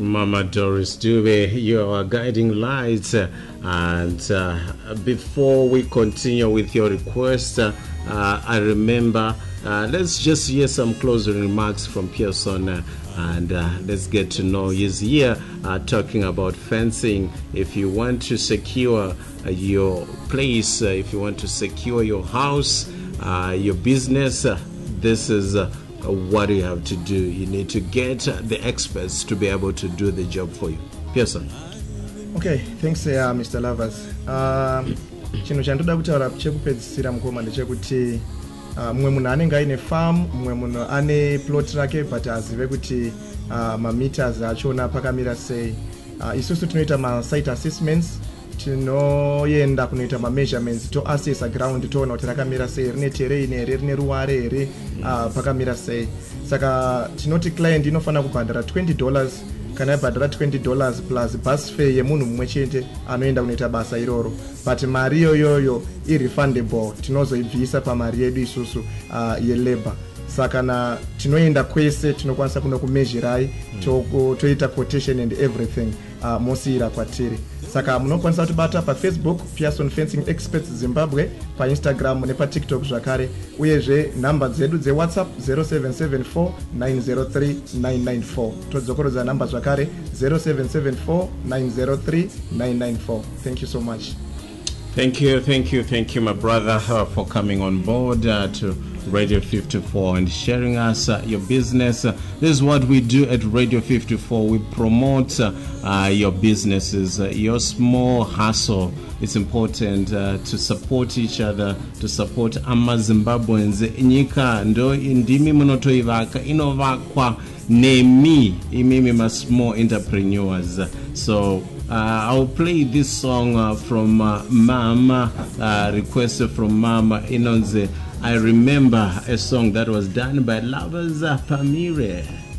Mama Doris Dube, you are guiding light. And before we continue with your request, I remember, let's just hear some closing remarks from Pearson and let's get to know. He's here talking about fencing. If you want to secure your place, if you want to secure your house, your business, this is what you have to do. You need to get the experts to be able to do the job for you. Pearson. Okay, thanks Mr. Lovers. Chino chandoda kutaura chekupedzisira mukoma ndechekuti mumwe munhu anenge aine farm, mumwe munhu ane plot rake but azive kuti mameters achona pakamira sei. Isusu tunoita ma-site assessments, tinoenda kunoita ma-measurements, to-assessa ground toona kuti rakamira sei, rine terrain here, rine ruware here, pakamira sei. Saka tinoti client inofana kubhadhara $20 kana ibhadhara $20 plus bus fare yemunhu mumwe chete anoenda kunoita basa iroro, but mari iyoyo irefundable, tinozoibvisa pamari yedu isusu yelabor. Saka na tinoenda kwese tinokwanisa kuno kumeasurai toita quotation and everything mosiyira kwatiri. Saka munokwanisa kutibata pa-Facebook Pearson Fencing Experts Zimbabwe, pa-Instagram nepa-TikTok zvakare, uyezve nhamba dzedu dze-WhatsApp 0774 903 994. Todzokorodza nhamba zvakare 0774 903 994. Thank you so much. Thank you, my brother, for coming on board to Radio 54 and sharing us your business. This is what we do at Radio 54. We promote your businesses, your small hustle. It's important to support each other, to support Zimbabweans. Nyika ndo indimi munotoivaka inovakwa nemi imimi ma small entrepreneurs. So I'll play this song from Mama, requested from Mama Inonze. I remember a song that was done by Lovers Pamire.